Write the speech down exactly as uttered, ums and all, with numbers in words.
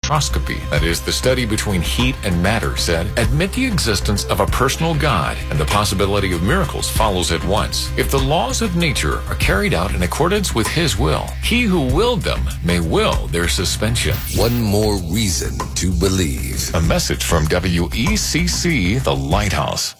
spectroscopy, that is, the study between heat and matter, said, admit the existence of a personal God, and the possibility of miracles follows at once. If the laws of nature are carried out in accordance with His will, He who willed them may will their suspension. One more reason to believe. A message from W E C C, The Lighthouse.